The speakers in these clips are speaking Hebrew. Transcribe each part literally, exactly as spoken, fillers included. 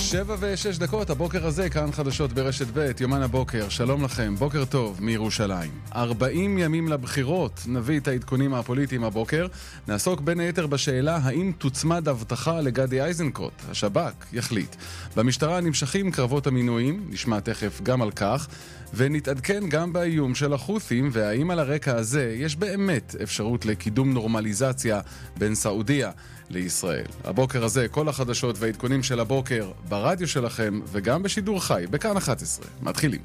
שבע ושש דקות, הבוקר הזה, כאן חדשות ברשת ב', יומן הבוקר, שלום לכם, בוקר טוב מירושלים. ארבעים ימים לבחירות, נביא את העדכונים הפוליטיים הבוקר, נעסוק בין היתר בשאלה האם תוצמד הבטחה לגדי איזנקוט, השב"כ יחליט. במשטרה נמשכים קרבות המינויים, נשמע תכף גם על כך, ונתעדכן גם באיום של החות'ים, והאם על הרקע הזה יש באמת אפשרות לקידום נורמליזציה בין סעודיה לישראל. הבוקר הזה, כל החדשות והעדכונים של הבוקר ברדיו שלכם וגם בשידור חי, בכאן אחת עשרה. מתחילים.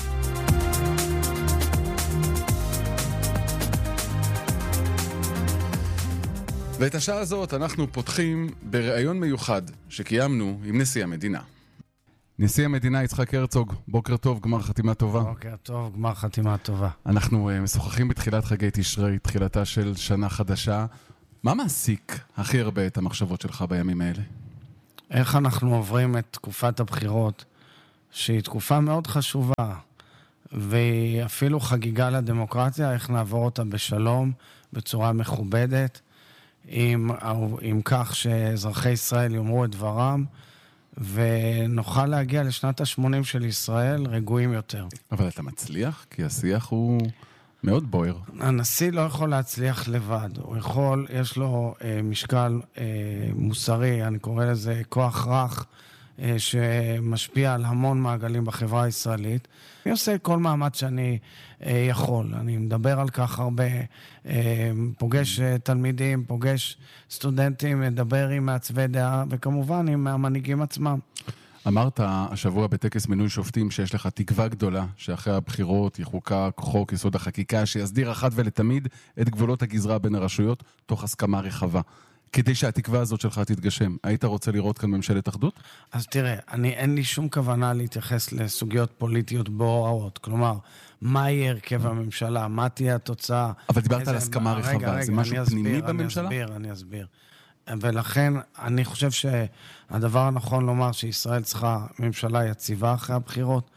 ואת השעה הזאת אנחנו פותחים בראיון מיוחד שקיימנו עם נשיא המדינה. נשיא המדינה יצחק הרצוג, בוקר טוב, גמר חתימה טובה. בוקר טוב, גמר חתימה טובה. אנחנו uh, משוחחים בתחילת חגי תשרי, תחילתה של שנה חדשה. מה מעסיק הכי הרבה את המחשבות שלך בימים האלה? איך אנחנו עוברים את תקופת הבחירות, שהיא תקופה מאוד חשובה, והיא אפילו חגיגה לדמוקרטיה, איך נעבור אותה בשלום, בצורה מכובדת, עם, עם כך שאזרחי ישראל יאמרו את דברם, ונוכל להגיע לשנת ה-שמונים של ישראל רגועים יותר. אבל אתה מצליח? כי השיח הוא מאוד בוער. הנשיא לא יכול להצליח לבד. הוא יכול, יש לו אה, משקל אה, מוסרי, אני קורא לזה כוח רך, אה, שמשפיע על המון מעגלים בחברה הישראלית. אני עושה כל מאמץ שאני אה, יכול. אני מדבר על כך הרבה, אה, פוגש אה, תלמידים, פוגש סטודנטים, מדבר עם מעצבי דעה, וכמובן עם המנהיגים עצמם. אמרת השבוע בטקס מינוי שופטים שיש לך תקווה גדולה שאחרי הבחירות יחוקק חוק יסוד החקיקה שיסדיר אחת ולתמיד את גבולות הגזרה בין הרשויות תוך הסכמה רחבה. כדי שהתקווה הזאת שלך תתגשם, היית רוצה לראות כאן ממשלת אחדות? אז תראה, אני, אין לי שום כוונה להתייחס לסוגיות פוליטיות בהוראות. כלומר, מה יהיה הרכב הממשלה, מה תהיה התוצאה. אבל דיברת על הסכמה רחבה, זה משהו פנימי בממשלה? אני אסביר, אני אסביר. ולכן אני חושב שהדבר הנכון לומר שישראל צריכה ממשלה יציבה אחרי הבחירות.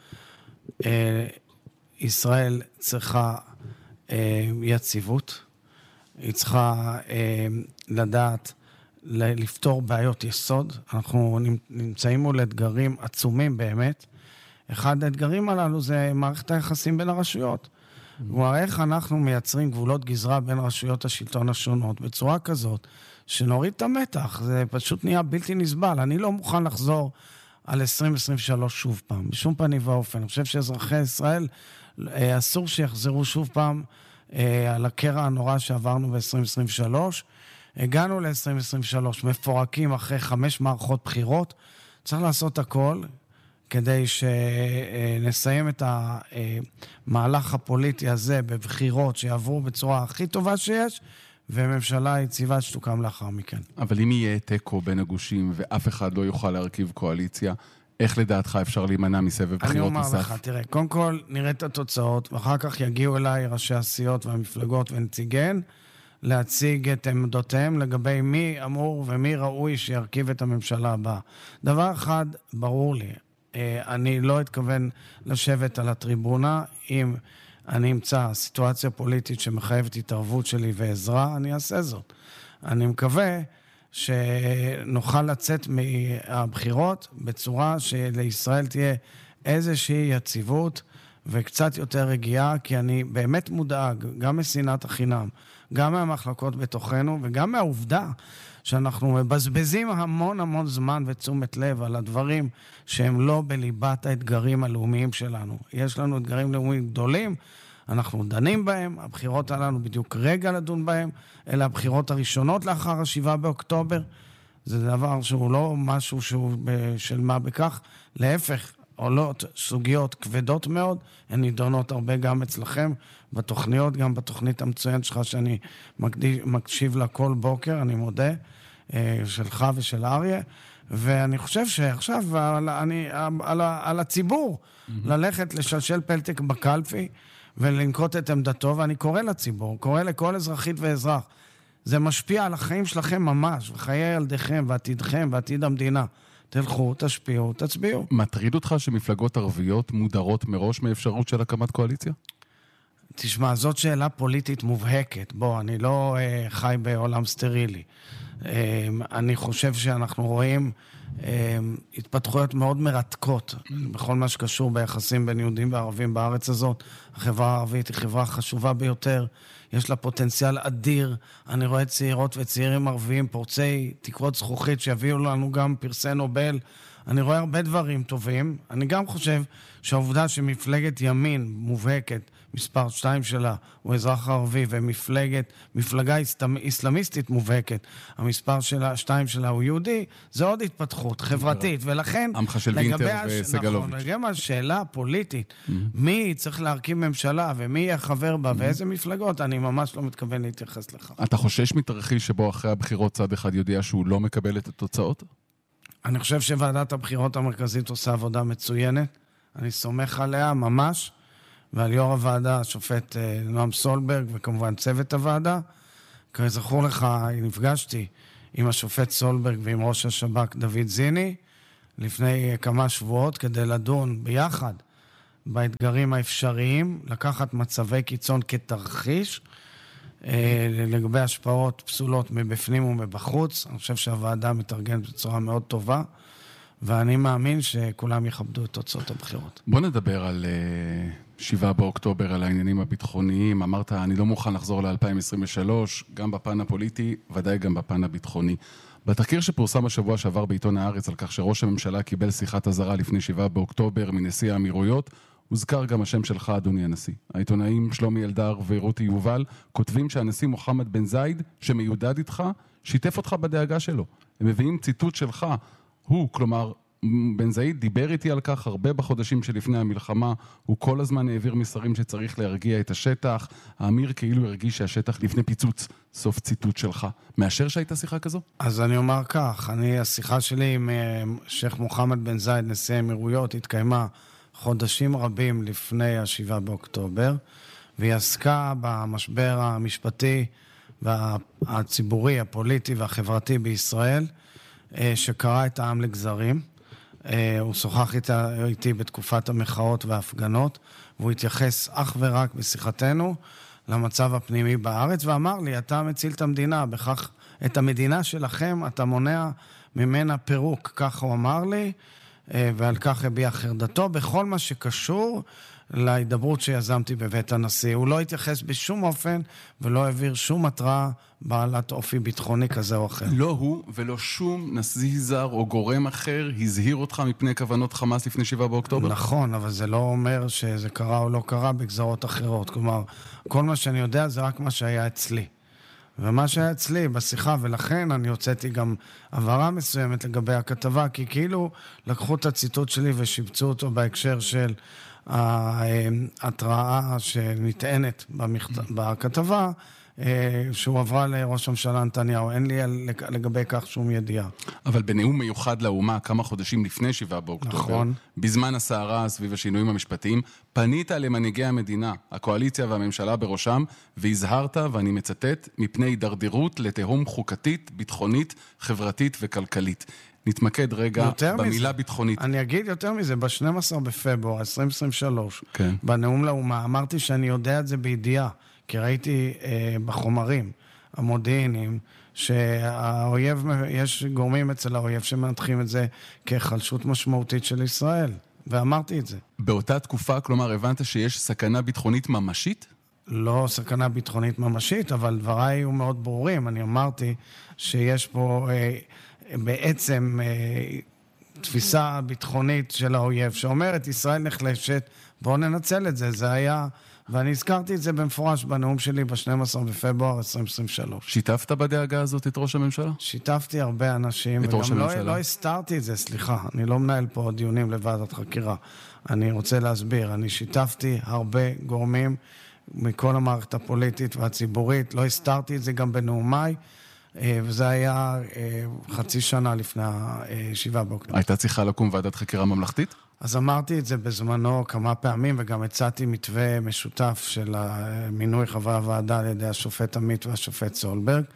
ישראל צריכה יציבות. היא צריכה לדעת לפתור בעיות יסוד. אנחנו נמצאים מול אתגרים עצומים באמת. אחד האתגרים הללו זה מערכת היחסים בין הרשויות. כלומר, איך אנחנו מייצרים גבולות גזרה בין רשויות השלטון השונות בצורה כזאת שנוריד את המתח. זה פשוט נהיה בלתי נסבל. אני לא מוכן לחזור על עשרים עשרים ושלוש שוב פעם, בשום פנים ואופן. אני חושב שאזרחי ישראל אסור שיחזרו שוב פעם על הקרע הנורא שעברנו ב-עשרים עשרים ושלוש. הגענו ל-עשרים עשרים ושלוש מפורקים אחרי חמש מערכות בחירות. צריך לעשות הכל כדי שנסיים את המהלך הפוליטי הזה בבחירות שיעברו בצורה הכי טובה שיש, וממשלה יציבה שתוקם לאחר מכן. אבל אם יהיה טקו בין הגושים ואף אחד לא יוכל להרכיב קואליציה, איך לדעתך אפשר להימנע מסבב בחירות נוסף? אני אומר לך, תראה, קודם כל נראה את התוצאות, ואחר כך יגיעו אליי ראשי הסיעות והמפלגות ונציגיהן, להציג את עמדותיהם לגבי מי אמור ומי ראוי שירכיב את הממשלה הבאה. דבר אחד ברור לי, אני לא אתכוון לשבת על הטריבונה, אם אני אמצא סיטואציה פוליטית שמחייבת התערבות שלי ועזרה, אני אעשה זאת. אני מקווה שנוכל לצאת מהבחירות בצורה שלישראל תהיה איזושהי יציבות וקצת יותר רגיעה, כי אני באמת מודאג גם משנאת החינם, גם מהמחלקות בתוכנו וגם מהעובדה שאנחנו מבזבזים המון המון זמן ותשומת לב על הדברים שהם לא בליבת האתגרים הלאומיים שלנו. יש לנו אתגרים לאומיים גדולים, אנחנו דנים בהם, הבחירות עלינו בדיוק רגע לדון בהם, אלה הבחירות הראשונות לאחר השבעה באוקטובר, זה דבר שהוא לא משהו שהוא של מה בכך, להפך, עולות סוגיות כבדות מאוד, הן נידונות הרבה גם אצלכם, בתוכניות, גם בתוכנית המצוינת שלך שאני מקדיש, מקשיב לה כל בוקר, אני מודה, שלך ושל אריה, ואני חושב שעכשיו על, אני, על, על הציבור mm-hmm. ללכת לשלשל פלטק בקלפי ולנקוט את עמדתו, ואני קורא לציבור, קורא לכל אזרחית ואזרח. זה משפיע על החיים שלכם ממש, וחיי ילדיכם ועתידכם ועתיד המדינה. תלכו, תשפיעו, תצביעו. מטריד אותך שמפלגות ערביות מודרות מראש מאפשרות של הקמת קואליציה? תשמע, זאת שאלה פוליטית מובהקת. בוא, אני לא uh, חי בעולם סטרילי. Uh, אני חושב שאנחנו רואים uh, התפתחויות מאוד מרתקות בכל מה שקשור ביחסים בין יהודים וערבים בארץ הזאת. החברה הערבית היא חברה חשובה ביותר, יש לה פוטנציאל אדיר. אני רואה צעירות וצעירים ערביים פורצי תקרות זכוכית שיביאו לנו גם פרסי נובל. אני רואה הרבה דברים טובים. אני גם חושב שהעובדה שמפלגת ימין מובהקת, מספר שתיים שלה, הוא אזרח ערבי, ומפלגת, מפלגה איסלאמיסטית מובהקת, המספר שלה, שתיים שלה הוא יהודי, זה עוד התפתחות חברתית, ולכן... עמך של וינטר וסגלוביץ'. נכון, לגבי השאלה הפוליטית, מי צריך להרכיב ממשלה, ומי יהיה חבר בה, ואיזה מפלגות, אני ממש לא מתכוון להתייחס לך. אתה חושש מתרחיש שבו אחרי הבחירות צד אחד יודע שהוא לא מקבל את התוצאות? אני חושב שוועדת הבחירות המרכזית עושה עבודה מצוינת. אני סומך עליה ממש, ועל יו"ר הוועדה, השופט נועם סולברג, וכמובן צוות הוועדה. כזכור לך, נפגשתי עם השופט סולברג ועם ראש השב"כ דוד זיני, לפני כמה שבועות, כדי לדון ביחד באתגרים האפשריים, לקחת מצבי קיצון כתרחיש, לגבי השפעות פסולות מבפנים ומבחוץ. אני חושב שהוועדה מתארגנת בצורה מאוד טובה, ואני מאמין שכולם יכבדו את תוצאות הבחירות. בוא נדבר על שבעה באוקטובר, על העניינים הביטחוניים. אמרת, אני לא מוכן לחזור ל-אלפיים עשרים ושלוש, גם בפן הפוליטי, ודאי גם בפן הביטחוני. בתחקיר שפורסם השבוע שעבר בעיתון הארץ על כך שראש הממשלה קיבל שיחת הזרה לפני שבעה באוקטובר מנשיא האמירויות, הוזכר גם השם שלך, אדוני הנשיא. העיתונאים שלומי אלדר ורותי יובל כותבים שהנשיא מוחמד בן זייד, שמיודד איתך, שיתף אותך בדאגה שלו. הם מביאים ציטוט שלך, הוא, כלומר, בן זייד דיבר איתי על כך הרבה בחודשים שלפני המלחמה, הוא כל הזמן העביר מסרים שצריך להרגיע את השטח, האמיר כאילו הרגיש שהשטח לפני פיצוץ, סוף ציטוט שלך. מאשר שהייתה שיחה כזו? אז אני אומר כך, אני, השיחה שלי עם שייך מוחמד בן זייד, נשיא האמירויות, התקיימה חודשים רבים לפני השבעה באוקטובר, והיא עסקה במשבר המשפטי והציבורי, הפוליטי והחברתי בישראל, שקרא את העם לגזרים. הוא שוחח איתי בתקופת המחאות וההפגנות, והוא התייחס אך ורק בשיחתנו למצב הפנימי בארץ, ואמר לי, אתה מציל את המדינה, בכך את המדינה שלכם, אתה מונע ממנה פירוק, כך הוא אמר לי, ועל כך הביע חרדתו, בכל מה שקשור להידברות שיזמתי בבית הנשיא. הוא לא התייחס בשום אופן, ולא העביר שום התראה בעלת אופי ביטחוני כזה או אחר. לא הוא ולא שום נשיא זר או גורם אחר הזהיר אותך מפני כוונות חמאס לפני שבעה באוקטובר? נכון, אבל זה לא אומר שזה קרה או לא קרה בגזרות אחרות. כלומר, כל מה שאני יודע זה רק מה שהיה אצלי. ומה שהיה אצלי בשיחה, ולכן אני הוצאתי גם הבהרה מסוימת לגבי הכתבה, כי כאילו לקחו את הציטוט שלי ושיבצו אותו בהקשר של ההתראה שנטענת בכתבה, שהוא עברה לראש הממשלה נתניהו. אין לי לגבי כך שום ידיעה. אבל בנאום מיוחד לאומה, כמה חודשים לפני שבעה באוקטובר, נכון. בזמן הסערה סביב השינויים המשפטיים, פנית למנהיגי המדינה, הקואליציה והממשלה בראשם, והזהרת, ואני מצטט, מפני הידרדרות לתהום חוקתית, ביטחונית, חברתית וכלכלית. נתמקד רגע במילה ביטחונית. אני אגיד יותר מזה, ב-שנים עשר בפברואר עשרים עשרים ושלוש, כן. בנאום לאומה, אמרתי שאני יודע את זה בידיעה, כי ראיתי אה, בחומרים המודיעיניים, שהאויב, יש גורמים אצל האויב שמנתחים את זה כחלשות משמעותית של ישראל, ואמרתי את זה. באותה תקופה, כלומר, הבנת שיש סכנה ביטחונית ממשית? לא סכנה ביטחונית ממשית, אבל דבריי היו מאוד ברורים. אני אמרתי שיש פה אה, בעצם אה, תפיסה ביטחונית של האויב, שאומרת, ישראל נחלשת, בואו ננצל את זה. זה היה, ואני הזכרתי את זה במפורש בנאום שלי ב-שנים עשר בפברואר עשרים עשרים ושלוש. שיתפת בדאגה הזאת את ראש הממשלה? שיתפתי הרבה אנשים, את ראש וגם הממשלה? לא, לא הסתרתי את זה, סליחה. אני לא מנהל פה דיונים לוועדת חקירה. אני רוצה להסביר, אני שיתפתי הרבה גורמים מכל המערכת הפוליטית והציבורית, לא הסתרתי את זה גם בנאומיי, וזה היה חצי שנה לפני השבעה באוקטובר. הייתה צריכה לקום ועדת חקירה ממלכתית? אז אמרתי את זה בזמנו כמה פעמים, וגם הצעתי מתווה משותף של מינוי חברי הוועדה על ידי השופט עמית והשופט סולברג.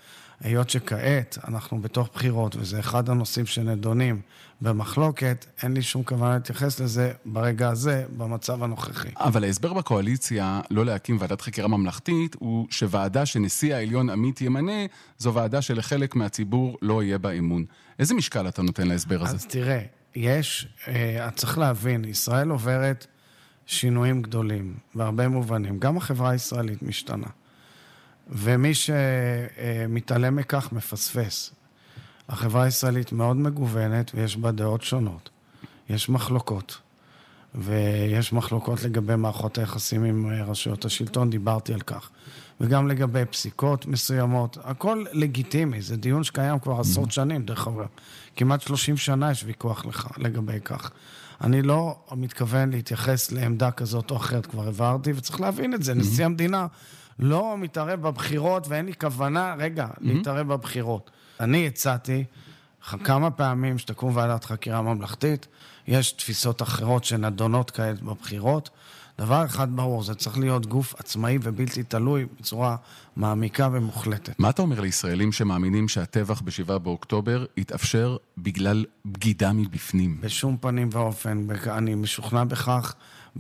היות שכעת אנחנו בתוך בחירות, וזה אחד הנושאים שנדונים במחלוקת, אין לי שום כוונה להתייחס לזה ברגע הזה, במצב הנוכחי. אבל ההסבר בקואליציה לא להקים ועדת חקירה ממלכתית, הוא שוועדה שנשיא העליון עמית ימנה, זו ועדה שלחלק מהציבור לא יהיה בה אמון. איזה משקל אתה נותן להסבר הזה? אז תראה, יש, אה, צריך להבין, ישראל עוברת שינויים גדולים, בהרבה מובנים. גם החברה הישראלית משתנה. ומי שמתעלם מכך מפספס. החברה הישראלית מאוד מגוונת ויש בה דעות שונות. יש מחלוקות. ויש מחלוקות לגבי מערכות היחסים עם רשויות השלטון, דיברתי על כך. וגם לגבי פסיקות מסוימות. הכל לגיטימי, זה דיון שקיים כבר עשרות שנים, דרך אגב. כמעט שלושים שנה יש ויכוח לך, לגבי כך. אני לא מתכוון להתייחס לעמדה כזאת או אחרת, כבר הבהרתי, וצריך להבין את זה. נשיא המדינה לא מתערב בבחירות, ואין לי כוונה, רגע, להתערב בבחירות. אני הצעתי כמה פעמים שתקום ועדת חקירה ממלכתית, יש תפיסות אחרות שנדונות כעת בבחירות. דבר אחד ברור, זה צריך להיות גוף עצמאי ובלתי תלוי בצורה מעמיקה ומוחלטת. מה אתה אומר לישראלים שמאמינים שהטבח בשבעה באוקטובר יתאפשר בגלל בגידה מבפנים? בשום פנים ואופן, אני משוכנע בכך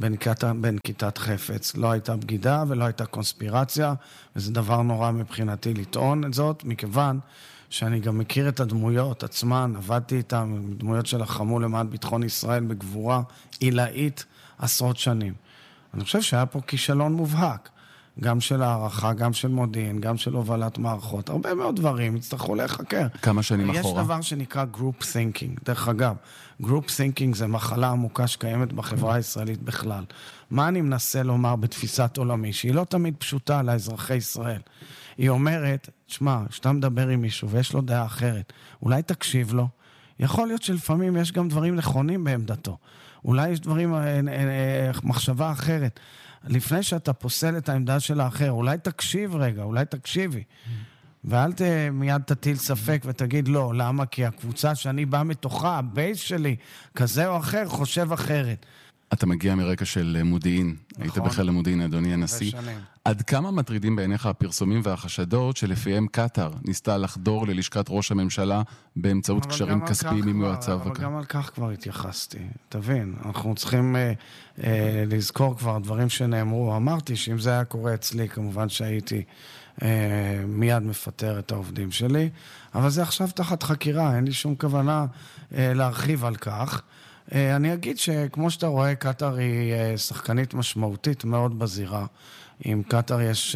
בנקיטת חפץ. לא הייתה בגידה ולא הייתה קונספירציה, וזה דבר נורא מבחינתי לטעון את זאת, מכיוון שאני גם מכיר את הדמויות עצמן, עבדתי איתן, דמויות שלחמו למען ביטחון ישראל בגבורה עילאית עשרות שנים. אני חושב שהיה פה כישלון מובהק, גם של הערכה, גם של מודיעין, גם של הובלת מערכות, הרבה מאוד דברים, יצטרכו להיחקר. כמה שנים אחורה? יש דבר שנקרא group thinking, דרך אגב, group thinking זה מחלה עמוקה שקיימת בחברה הישראלית בכלל. מה אני מנסה לומר בתפיסת עולמי, שהיא לא תמיד פשוטה לאזרחי ישראל. היא אומרת, תשמע, שאתה מדבר עם מישהו ויש לו דעה אחרת, אולי תקשיב לו, יכול להיות שלפעמים יש גם דברים נכונים בעמדתו. אולי יש דברים, מחשבה אחרת. לפני שאתה פוסל את העמדה של האחר, אולי תקשיב רגע, אולי תקשיבי. ואל מיד תטיל ספק ותגיד לא, למה? כי הקבוצה שאני בא מתוכה, הבייס שלי, כזה או אחר, חושב אחרת. אתה מגיע מרקע של מודיעין, נכון. היית בחיל המודיעין, אדוני הנשיא. בשנים. עד כמה מטרידים בעיניך הפרסומים והחשדות שלפיהם קטר ניסתה לחדור ללשכת ראש הממשלה באמצעות קשרים כספיים עם יועציו? אבל גם על כך כבר התייחסתי. תבין, אנחנו צריכים אה, אה, לזכור כבר דברים שנאמרו. אמרתי שאם זה היה קורה אצלי, כמובן שהייתי אה, מיד מפטר את העובדים שלי, אבל זה עכשיו תחת חקירה, אין לי שום כוונה אה, להרחיב על כך. אני אגיד שכמו שאתה רואה, קטר היא שחקנית משמעותית מאוד בזירה. עם קטר יש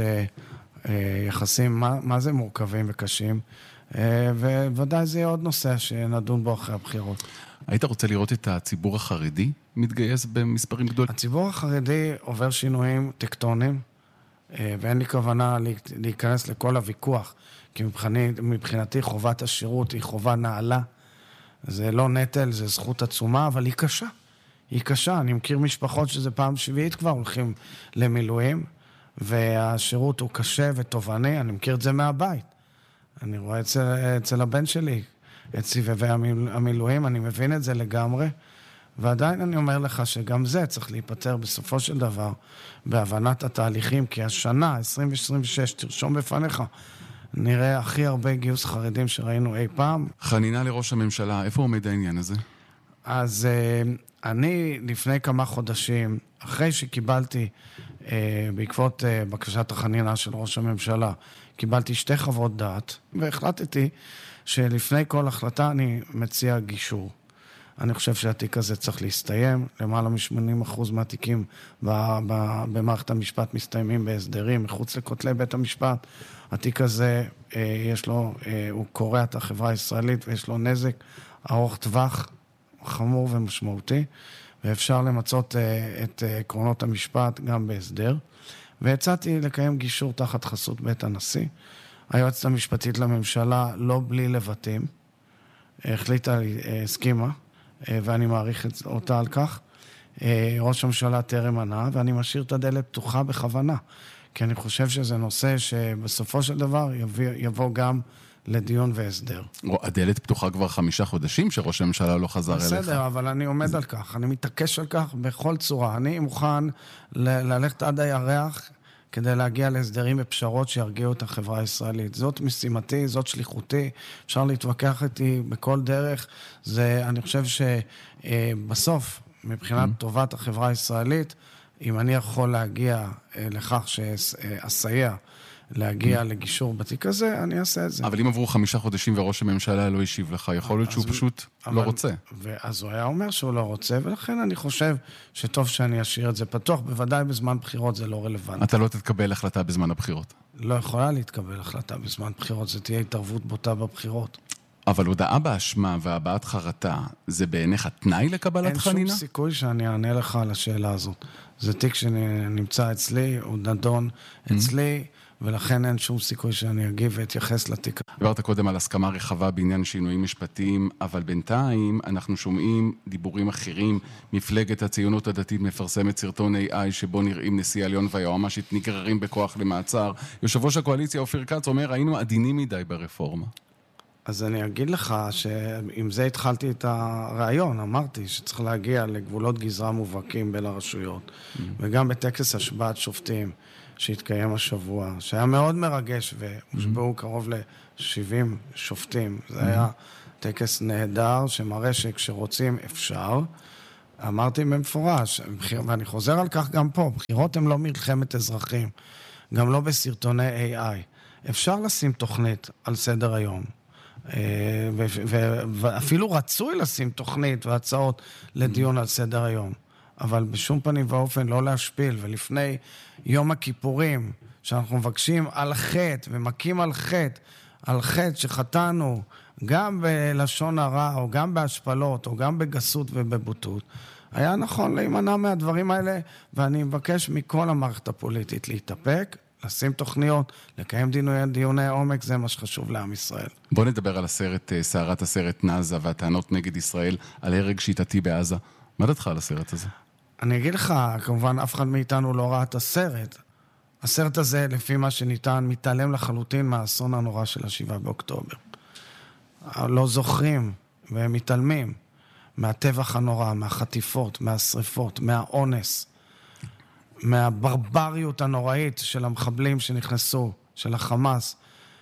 יחסים, מה, מה זה מורכבים וקשים, וודאי זה יהיה עוד נושא שנדון בו אחרי הבחירות. היית רוצה לראות את הציבור החרדי מתגייס במספרים גדולים? הציבור החרדי עובר שינויים טקטונים, ואין לי כוונה להיכנס לכל הוויכוח, כי מבחינתי, מבחינתי חובת השירות היא חובה נעלה, זה לא נטל, זה זכות עצומה, אבל היא קשה. היא קשה. אני מכיר משפחות שזה פעם שביעית כבר הולכים למילואים, והשירות הוא קשה ותובעני, אני מכיר את זה מהבית. אני רואה אצל, אצל הבן שלי, את סבבי המילואים, אני מבין את זה לגמרי, ועדיין אני אומר לך שגם זה צריך להיפטר בסופו של דבר, בהבנת התהליכים, כי השנה, עשרים עשרים ושש, תרשום בפניך, נראה הכי הרבה גיוס חרדים שראינו אי פעם. חנינה לראש הממשלה, איפה עומד העניין הזה? אז אני לפני כמה חודשים, אחרי שקיבלתי, בעקבות בקשת החנינה של ראש הממשלה, קיבלתי שתי חוות דעת, והחלטתי שלפני כל החלטה אני מציע גישור. אני חושב שהתיק הזה צריך להסתיים, למעלה מ-שמונים אחוז מהתיקים במערכת המשפט מסתיימים בהסדרים, מחוץ לכותלי בית המשפט. התיק הזה, יש לו, הוא קורע את החברה הישראלית ויש לו נזק ארוך טווח, חמור ומשמעותי, ואפשר למצות את עקרונות המשפט גם בהסדר. והצעתי לקיים גישור תחת חסות בית הנשיא. היועצת המשפטית לממשלה, לא בלי לבטים, החליטה, הסכימה, ואני מעריך אותה על כך. ראש הממשלה טרם ענה, ואני משאיר את הדלת פתוחה בכוונה, כי אני חושב שזה נושא שבסופו של דבר יבוא, יבוא גם לדיון והסדר. הדלת פתוחה כבר חמישה חודשים שראש הממשלה לא חזר אליך. בסדר, אבל אני עומד על כך, אני מתעקש על כך בכל צורה. אני מוכן ל- ללכת עד הירח כדי להגיע להסדרים ופשרות שירגיעו את החברה הישראלית. זאת משימתי, זאת שליחותי, אפשר להתווכח איתי בכל דרך. זה, אני חושב שבסוף, מבחינת טובת החברה הישראלית, אם אני יכול להגיע לכך שאסייע, להגיע לגישור בתיק הזה, אני אעשה את זה. אבל אם עברו חמישה חודשים וראש הממשלה לא השיב לך, יכול להיות שהוא פשוט לא רוצה. אז הוא היה אומר שהוא לא רוצה, ולכן אני חושב שטוב שאני אשאיר את זה פתוח, בוודאי בזמן בחירות זה לא רלוונטי. אתה לא תתקבל החלטה בזמן הבחירות. לא יכולה להתקבל החלטה בזמן בחירות, זה תהיה התערבות בוטה בבחירות. אבל הודעה באשמה והבעת חרטה, זה בעיניך תנאי לקבלת חנינה? אין שום סיכוי שאני אענה לך על השאלה הזאת. זה תיק שנמצא אצלי, הוא נדון אצלי, ולכן אין שום סיכוי שאני אגיב ואתייחס לתיק. דיברת קודם על הסכמה רחבה בעניין שינויים משפטיים, אבל בינתיים אנחנו שומעים דיבורים אחרים. מפלגת הציונות הדתית מפרסמת סרטון איי איי שבו נראים נשיא העליון והיועמ"שית נגררים בכוח למעצר. יושב ראש הקואליציה אופיר כץ אומר, היינו עדינים מדי ברפורמה. אז אני אגיד לך שעם זה התחלתי את הרעיון, אמרתי שצריך להגיע לגבולות גזרה מובהקים בין הרשויות, mm. וגם בטקס השבעת שופטים שהתקיים השבוע, שהיה מאוד מרגש, והושבעו mm. קרוב ל-שבעים שופטים. זה mm. היה טקס נהדר שמראה שכשרוצים אפשר. אמרתי במפורש, ואני חוזר על כך גם פה, בחירות הן לא מלחמת אזרחים, גם לא בסרטוני איי איי. אפשר לשים תוכנית על סדר היום. ואפילו רצוי לשים תוכנית והצעות לדיון על סדר היום, אבל בשום פנים ואופן לא להשפיל. ולפני יום הכיפורים, שאנחנו מבקשים על חטא ומקים על חטא, על חטא שחטאנו גם בלשון הרע או גם בהשפלות או גם בגסות ובבוטות, היה נכון להימנע מהדברים האלה, ואני מבקש מכל המערכת הפוליטית להתאפק, לשים תוכניות, לקיים דיוני, דיוני עומק, זה מה שחשוב לעם ישראל. בוא נדבר על הסרט, סערת הסרט נאזה והטענות נגד ישראל על הרג שיטתי בעזה. מה דעתך על הסרט הזה? אני אגיד לך, כמובן אף אחד מאיתנו לא ראה את הסרט. הסרט הזה, לפי מה שניתן, מתעלם לחלוטין מהאסון הנורא של השבעה באוקטובר. לא זוכרים והם מתעלמים מהטבח הנורא, מהחטיפות, מהשריפות, מהאונס, מהברבריות הנוראית של המחבלים שנכנסו, של החמאס,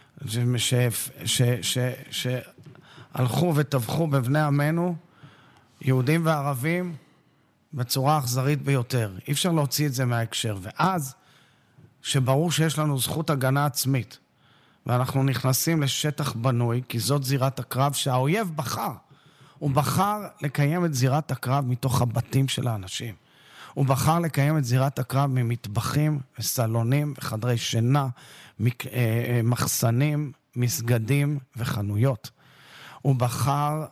שהלכו וטבחו בבני עמנו, יהודים וערבים, בצורה אכזרית ביותר. אי אפשר להוציא את זה מההקשר. ואז, שברור שיש לנו זכות הגנה עצמית, ואנחנו נכנסים לשטח בנוי, כי זאת זירת הקרב שהאויב בחר. הוא בחר לקיים את זירת הקרב מתוך הבתים של האנשים. הוא בחר לקיים את זירת הקרב ממטבחים, סלונים, חדרי שינה, מחסנים, מסגדים וחנויות. הוא בחר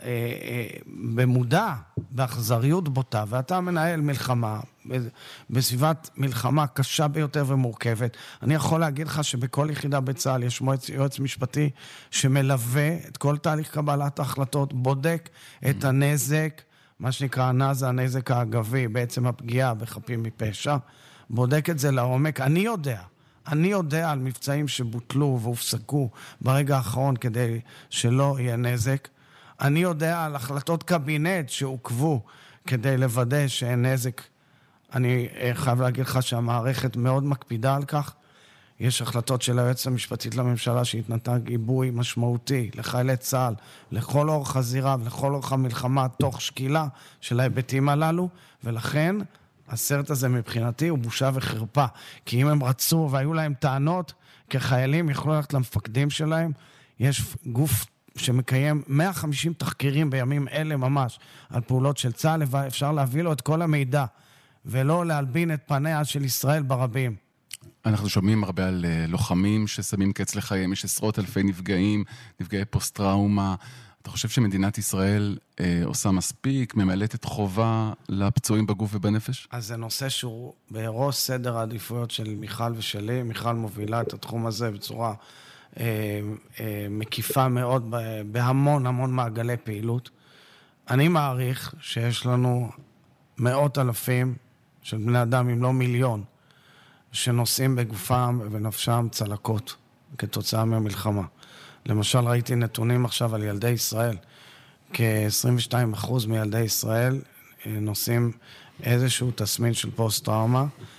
במודע, באכזריות בוטה, ואתה מנהל מלחמה, בסביבת מלחמה קשה ביותר ומורכבת. אני יכול להגיד לך שבכל יחידה בצה"ל יש יועץ משפטי שמלווה את כל תהליך קבלת ההחלטות, בודק את הנזק, מה שנקרא נאזה, הנזק האגבי, בעצם הפגיעה בחפים מפשע, בודק את זה לעומק. אני יודע, אני יודע על מבצעים שבוטלו והופסקו ברגע האחרון כדי שלא יהיה נזק. אני יודע על החלטות קבינט שעוקבו כדי לוודא שאין נזק. אני חייב להגיד לך שהמערכת מאוד מקפידה על כך. יש החלטות של היועצת המשפטית לממשלה שהתנתה גיבוי משמעותי לחיילי צה"ל, לכל אורך הזירה ולכל אורך המלחמה, תוך שקילה של ההיבטים הללו, ולכן הסרט הזה מבחינתי הוא בושה וחרפה, כי אם הם רצו והיו להם טענות, כחיילים יכלו ללכת למפקדים שלהם. יש גוף שמקיים מאה וחמישים תחקירים בימים אלה ממש על פעולות של צה"ל, אפשר להביא לו את כל המידע, ולא להלבין את פניה של ישראל ברבים. אנחנו שומעים הרבה על לוחמים ששמים קץ לחיים, יש עשרות אלפי נפגעים, נפגעי פוסט-טראומה. אתה חושב שמדינת ישראל אה, עושה מספיק, ממלאת את חובה לפצועים בגוף ובנפש? אז זה נושא שהוא בראש סדר העדיפויות של מיכל ושלי. מיכל מובילה את התחום הזה בצורה אה, אה, מקיפה מאוד, בהמון המון מעגלי פעילות. אני מעריך שיש לנו מאות אלפים של בני אדם, אם לא מיליון, שנושאים בגופם ובנפשם צלקות כתוצאה מהמלחמה. למשל, ראיתי נתונים עכשיו על ילדי ישראל. כ-עשרים ושתיים אחוז מילדי ישראל נושאים איזשהו תסמין של פוסט-טראומה.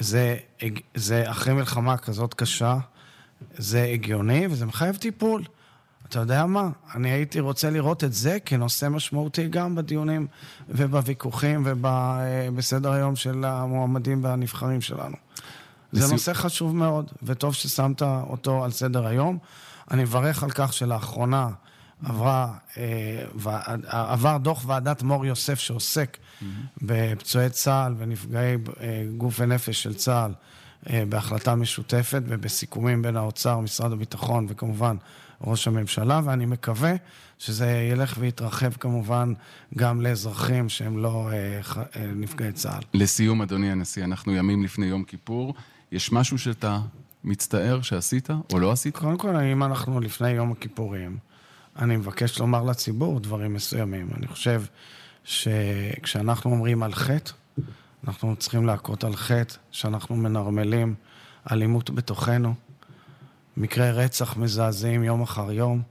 זה, זה אחרי מלחמה כזאת קשה, זה הגיוני וזה מחייב טיפול. אתה יודע מה? אני הייתי רוצה לראות את זה כנושא משמעותי גם בדיונים ובוויכוחים ובסדר היום של המועמדים והנבחרים שלנו. זה לסיום... נושא חשוב מאוד, וטוב ששמת אותו על סדר היום. אני מברך על כך שלאחרונה עברה, עבר דוח ועדת מור יוסף שעוסק mm-hmm. בפצועי צה"ל ונפגעי גוף ונפש של צה"ל בהחלטה משותפת ובסיכומים בין האוצר, משרד הביטחון וכמובן ראש הממשלה, ואני מקווה שזה ילך ויתרחב כמובן גם לאזרחים שהם לא נפגעי צה"ל. לסיום, אדוני הנשיא, אנחנו ימים לפני יום כיפור. יש משהו שאתה מצטער שעשית או לא עשית? קודם כל, אם אנחנו לפני יום הכיפורים, אני מבקש לומר לציבור דברים מסוימים. אני חושב שכשאנחנו אומרים על חטא, אנחנו צריכים להכות על חטא, שאנחנו מנרמלים אלימות בתוכנו, מקרי רצח מזעזעים יום אחר יום,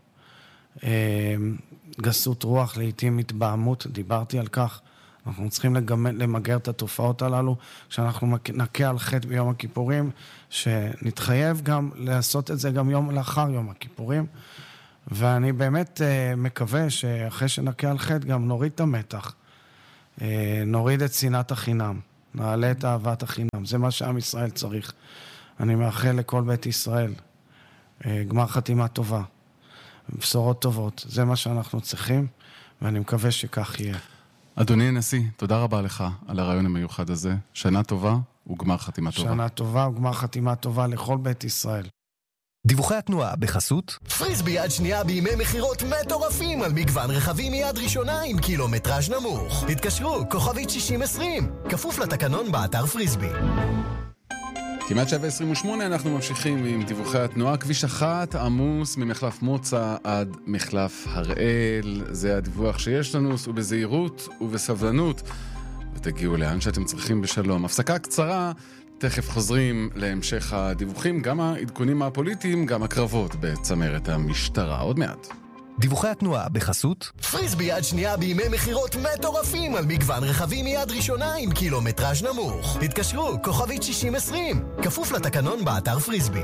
גסות רוח, לעתים התבהמות, דיברתי על כך. אנחנו צריכים למגר את התופעות הללו, שאנחנו נקה על חטא ביום הכיפורים, שנתחייב גם לעשות את זה גם יום לאחר יום הכיפורים, ואני באמת מקווה שאחרי שנקה על חטא גם נוריד את המתח, נוריד את שנאת החינם, נעלה את אהבת החינם, זה מה שעם ישראל צריך. אני מאחל לכל בית ישראל גמר חתימה טובה, בשורות טובות, זה מה שאנחנו צריכים, ואני מקווה שכך יהיה. אדוני הנשיא, תודה רבה לך על הרעיון המיוחד הזה. שנה טובה וגמר חתימה טובה. שנה טובה וגמר חתימה טובה לכל בית ישראל. דיווחי התנועה בחסות פריסבי יד שנייה בימי מחירות מטורפים על מגוון רכבים מיד ראשונה עם קילומטראז' נמוך. התקשרו, כוכבית שישים עשרים, כפוף לתקנון באתר פריסבי. כמעט שבע עשרים ושמונה אנחנו ממשיכים עם דיווחי התנועה. כביש אחת עמוס ממחלף מוצא עד מחלף הראל. זה הדיווח שיש לנו, סעו בזהירות ובסבלנות ותגיעו לאן שאתם צריכים בשלום. הפסקה קצרה, תכף חוזרים להמשך הדיווחים, גם העדכונים הפוליטיים, גם הקרבות בצמרת המשטרה. עוד מעט. דיווחי התנועה בחסות פריסבי יד שנייה בימי מחירות מטורפים על מגוון רכבים מיד ראשונה עם קילומטראז' נמוך. התקשרו, כוכבית שישים עשרים, כפוף לתקנון באתר פריסבי.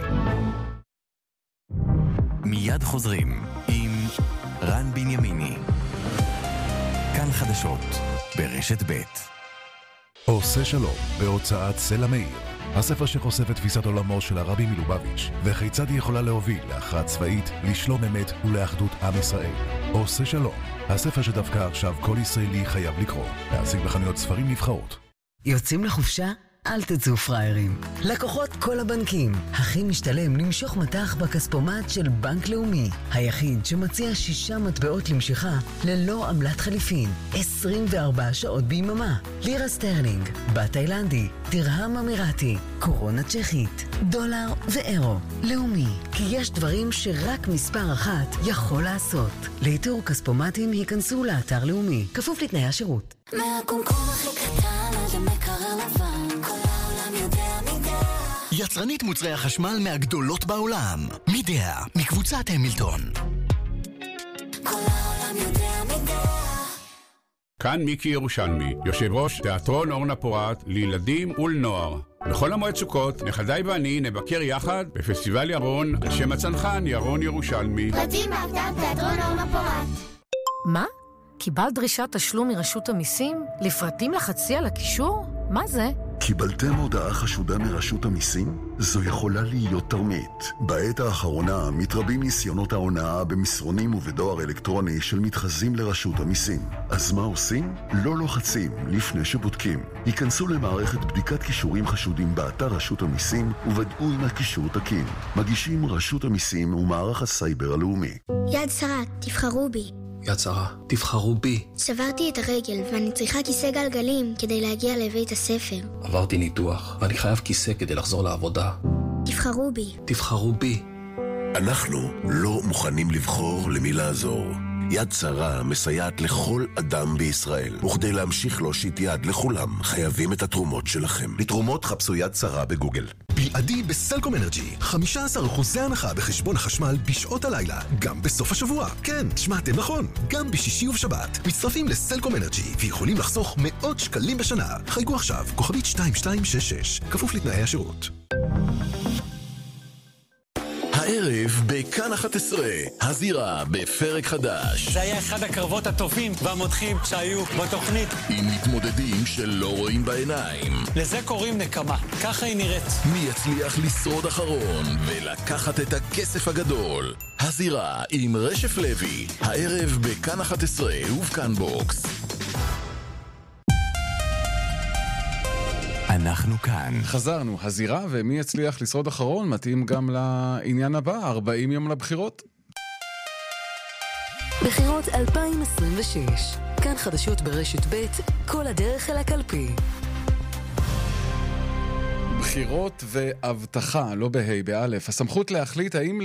מיד חוזרים עם רן בנימיני. כאן חדשות ברשת ב'. עושה שלום בהוצאת סלע מאיר, הספר שחושף את תפיסת עולמו של הרבי מלובביץ' וכיצד היא יכולה להוביל להכרעה צבאית, לשלום אמת ולאחדות עם ישראל. עושה שלום, הספר שדווקא עכשיו כל ישראלי חייב לקרוא. להשיג בחנויות ספרים נבחרות. יוצאים לחופשה? אל תצאו פריירים. לקוחות כל הבנקים. הכי משתלם למשוך מטח בכספומט של בנק לאומי. היחיד שמציע שישה מטבעות למשיכה ללא עמלת חליפין. עשרים וארבע שעות ביממה. לירה סטרלינג, בת תאילנדי, דרהם אמירתי, קורונה צ'כית, דולר ואירו. לאומי. כי יש דברים שרק מספר אחת יכול לעשות. לאיתור כספומטים היכנסו לאתר לאומי. כפוף לתנאי השירות. מהקומקום הכי קטן עד המקרר לבן, כל העולם יודע מידע. יצרנית מוצרי החשמל מהגדולות בעולם. מידע, מקבוצת המילטון. כל העולם יודע מידע. כאן מיקי ירושלמי, יושב ראש תיאטרון אורנה פורת לילדים ולנוער. בכל המועד סוכות, נכדיי ואני נבקר יחד בפסטיבל ירון על שם הצנחן ירון ירושלמי. פרטים באתר תיאטרון אורנה פורת. מה? קיבלת דרישת תשלום מרשות המיסים? לפרטים לחצי על הקישור? מה זה? קיבלתם הודעה חשודה מרשות המיסים? זו יכולה להיות תרמית. בעת האחרונה מתרבים ניסיונות ההונאה במסרונים ובדואר אלקטרוני של מתחזים לרשות המיסים. אז מה עושים? לא לוחצים לפני שבודקים. היכנסו למערכת בדיקת קישורים חשודים באתר רשות המיסים וודאו אם הקישור תקין. מגישים רשות המיסים ומערך הסייבר הלאומי. יד שרה, תבחרו בי. יד שרה, תבחרו בי. שברתי את הרגל ואני צריכה כיסא גלגלים כדי להגיע לבית הספר. עברתי ניתוח ואני חייב כיסא כדי לחזור לעבודה. תבחרו בי. תבחרו בי. אנחנו לא מוכנים לבחור למי לעזור. יד שרה מסייעת לכל אדם בישראל, וכדי להמשיך להושיט יד לכולם, חייבים את התרומות שלכם. לתרומות חפשו יד שרה בגוגל. בלעדי בסלקום אנרג'י, חמישה עשר אחוז הנחה בחשבון החשמל בשעות הלילה, גם בסוף השבוע. כן, שמעתם נכון, גם בשישי ובשבת. מצטרפים לסלקום אנרג'י ויכולים לחסוך מאות שקלים בשנה. חייגו עכשיו, כוכבית שתיים שתיים שש שש, כפוף לתנאי השירות. הערב בכאן אחת עשרה, הזירה בפרק חדש. זה היה אחד הקרבות הטובים והמותחים שהיו בתוכנית. עם מתמודדים שלא רואים בעיניים. לזה קוראים נקמה, ככה היא נראית. מי יצליח לשרוד אחרון ולקחת את הכסף הגדול? הזירה עם רשף לוי, הערב בכאן אחת עשרה ובכאן בוקס. אנחנו כאן. חזרנו, הזירה ומי יצליח לשרוד אחרון מתאים גם לעניין הבא, ארבעים יום לבחירות. בחירות אלפיים עשרים ושש, כאן חדשות ברשת ב', כל הדרך אל הקלפי. בחירות והבטחה, לא בהי, באלף. הסמכות להחליט האם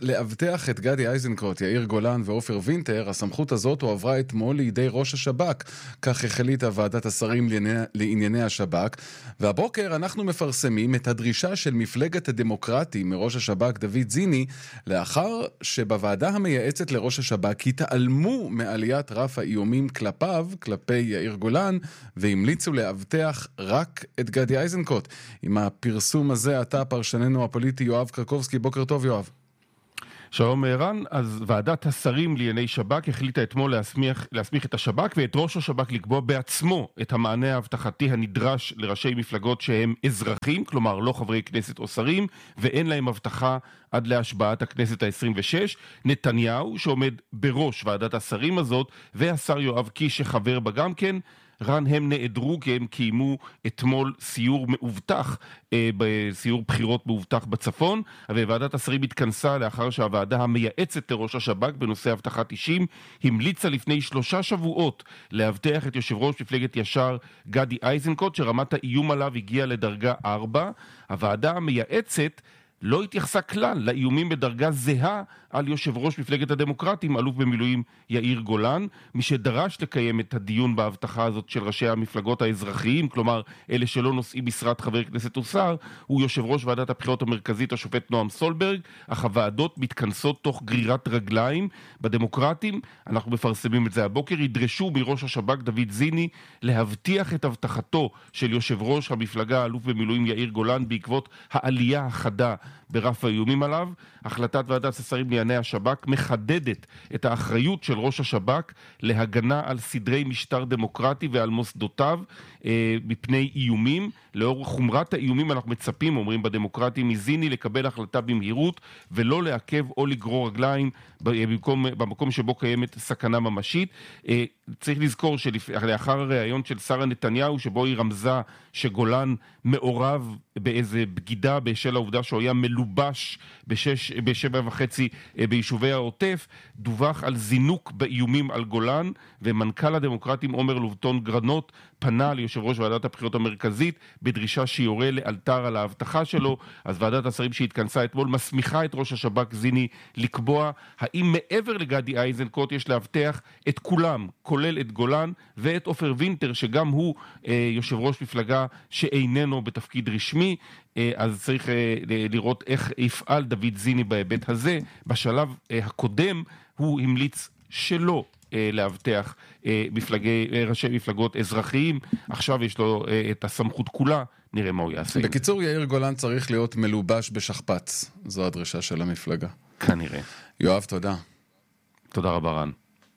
להבטח את גדי איזנקוט, יאיר גולן ואופר וינטר, הסמכות הזאת הועברה אתמול לידי ראש השב"כ. כך החליטה ועדת השרים לענייני השב"כ. והבוקר אנחנו מפרסמים את הדרישה של מפלגת הדמוקרטים מראש השב"כ דוד זיני, לאחר שבוועדה המייעצת לראש השב"כ התעלמו מעליית רף האיומים כלפיו, כלפי יאיר גולן, והמליצו להבטח רק את גדי איזנקוט. עם הפרסום הזה, אתה פרשננו הפוליטי יואב קרקובסקי. בוקר טוב יואב. שלום רן. אז ועדת השרים לענייני שב"כ החליטה אתמול להסמיך, להסמיך את השב"כ ואת ראש השב"כ לקבוע בעצמו את המענה ההבטחתי הנדרש לראשי מפלגות שהם אזרחים, כלומר לא חברי כנסת או שרים, ואין להם הבטחה עד להשבעת הכנסת ה-עשרים ושש. נתניהו, שעומד בראש ועדת השרים הזאת, והשר יואב קיש שחבר בה גם כן, רן, הם נעדרו כי הם קיימו אתמול סיור מאובטח, אה, בסיור בחירות מאובטח בצפון, וועדת השרים התכנסה לאחר שהוועדה המייעצת לראש השב"כ בנושא הבטחת אישים המליצה לפני שלושה שבועות להבטח את יושב ראש מפלגת ישר גדי איזנקוט, שרמת האיום עליו הגיעה לדרגה ארבע. הוועדה המייעצת לא התייחסה כלל לאיומים בדרגה זהה על יושב ראש מפלגת הדמוקרטים, אלוף במילואים יאיר גולן. מי שדרש לקיים את הדיון בהבטחה הזאת של ראשי המפלגות האזרחיים, כלומר אלה שלא נושאים משרת חבר כנסת או שר, הוא יושב ראש ועדת הבחירות המרכזית השופט נועם סולברג. אך הוועדות מתכנסות תוך גרירת רגליים. בדמוקרטים, אנחנו מפרסמים את זה הבוקר, ידרשו מראש השב"כ דוד זיני להבטיח את הבטחתו של יושב ראש המפלגה אלוף במילואים יאיר גולן בעקבות העלייה החדה ברף האיומים עליו. החלטת ועדת השרים לענייני השב"כ מחדדת את האחריות של ראש השב"כ להגנה על סדרי משטר דמוקרטי ועל מוסדותיו אה, מפני איומים. לאור חומרת האיומים אנחנו מצפים, אומרים בדמוקרטים, מזיני לקבל החלטה במהירות ולא לעכב או לגרור רגליים במקום, במקום שבו קיימת סכנה ממשית. אה, צריך לזכור שלאחר הראיון של שרה נתניהו שבו היא רמזה שגולן מעורב באיזה בגידה בשל העובדה שהוא היה מלובש בשש, בשבע וחצי ביישובי העוטף, דווח על זינוק באיומים על גולן, ומנכ"ל הדמוקרטים עומר לובטון גרנות פנה ליושב ראש ועדת הבחירות המרכזית בדרישה שיורה לאלתר על ההבטחה שלו. אז ועדת השרים שהתכנסה אתמול מסמיכה את ראש השב"כ זיני לקבוע האם מעבר לגדי איזנקוט יש להבטח את כולם, כולל את גולן ואת אופר וינטר, שגם הוא אה, יושב ראש מפלגה שאיננו בתפקיד רשמי. אה, אז צריך אה, לראות איך יפעל דוד זיני בהיבט הזה. בשלב אה, הקודם הוא המליץ שלא אה, להבטח אה, מפלגי, אה, ראשי מפלגות אזרחיים. עכשיו יש לו אה, את הסמכות כולה, נראה מה הוא יעשה. בקיצור, יאיר גולן צריך להיות מלובש בשכפץ. זו הדרישה של המפלגה. כנראה. יואב, תודה. תודה רבה רן.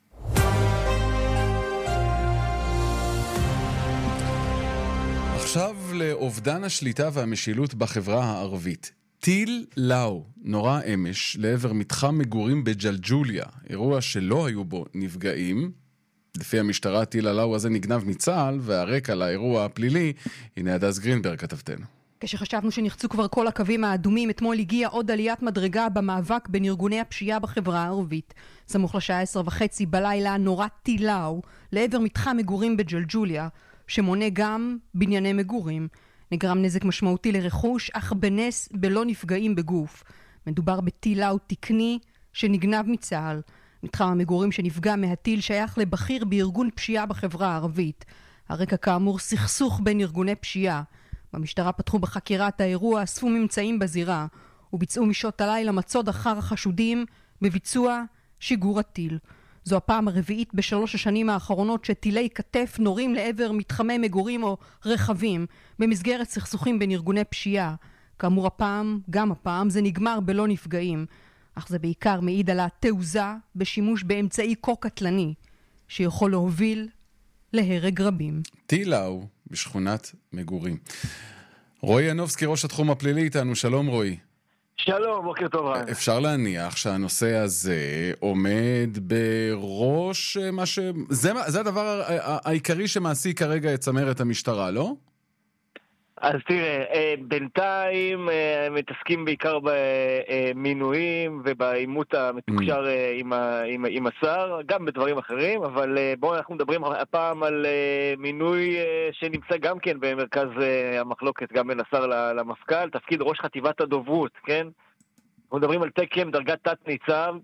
עכשיו לאובדן השליטה והמשילות בחברה הערבית. טיל לאו נורא אמש לעבר מתחם מגורים בג'לג'וליה, אירוע שלא היו בו נפגעים. לפי המשטרה טיל הלאו הזה נגנב מצה"ל, והרקע לאירוע הפלילי, הנה הדס גרינברג כתבתנו. כשחשבנו שנחצו כבר כל הקווים האדומים, אתמול הגיעה עוד עליית מדרגה במאבק בין ארגוני הפשיעה בחברה הערבית. סמוך לשעה עשר וחצי בלילה נורא טיל לאו לעבר מתחם מגורים בג'לג'וליה, שמונה גם בנייני מגורים. נגרם נזק משמעותי לרכוש, אך בנס בלא נפגעים בגוף. מדובר בטיל לאו תקני שנגנב מצה"ל. מתחם המגורים שנפגע מהטיל שייך לבכיר בארגון פשיעה בחברה הערבית. הרקע כאמור סכסוך בין ארגוני פשיעה. במשטרה פתחו בחקירת האירוע, אספו ממצאים בזירה, וביצעו משעות הלילה מצוד אחר החשודים בביצוע שיגור הטיל. זו הפעם הרביעית בשלוש השנים האחרונות שטילי כתף נורים לעבר מתחמי מגורים או רכבים במסגרת סכסוכים בין ארגוני פשיעה. כאמור הפעם, גם הפעם, זה נגמר בלא נפגעים, אך זה בעיקר מעיד על התעוזה בשימוש באמצעי כה קטלני שיכול להוביל להרג רבים. טילאו בשכונת מגורים. רועי ינובסקי, ראש התחום הפלילי איתנו, שלום רועי. שלום, בוקר טוב רן. אפשר להניח שהנושא הזה עומד בראש מה ש... זה, זה הדבר העיקרי שמעסיק כרגע את צמרת המשטרה, לא? אז תראה, בינתיים מתעסקים בעיקר במינויים ובאימות המתוקשר עם, עם, עם השר, גם בדברים אחרים, אבל בואו אנחנו מדברים הפעם על מינוי שנמצא גם כן במרכז המחלוקת, גם בין השר למפכ"ל, תפקיד ראש חטיבת הדוברות, כן? אנחנו מדברים על תקן דרגת תת ניצב,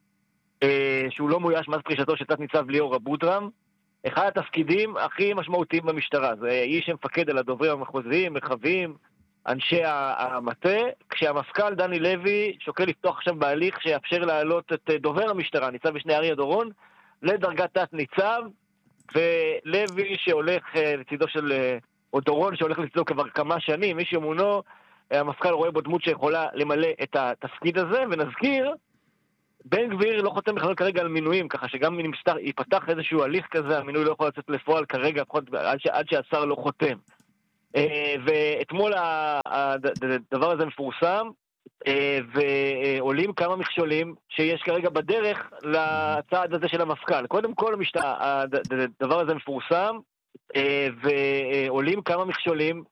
שהוא לא מאויש מאז פרישתו של תת ניצב ליאור אבודרם, אחד התפקידים הכי משמעותיים במשטרה, זה איש שמפקד על הדוברים המחוזיים, מרחבים, אנשי המטה, כשהמפכ"ל דני לוי שוקל לפתוח עכשיו בהליך שיאפשר להעלות את דובר המשטרה, ניצב משנה אריה דורון, לדרגת תת ניצב, ולוי שהולך לצידו של, או דורון שהולך לצידו כבר כמה שנים, מי שמונו, המפכ"ל רואה בו דמות שיכולה למלא את התפקיד הזה, ונזכיר, בן גביר לא חותם בכלל כרגע על מינויים, ככה שגם אם ייפתח איזשהו הליך כזה, המינוי לא יכול לצאת לפועל כרגע, עד, ש, עד שהשר לא חותם. ואתמול הדבר הזה מפורסם, ועולים כמה מכשולים שיש כרגע בדרך לצעד הזה של המפכ"ל. קודם כל, הדבר הזה מפורסם, ועולים כמה מכשולים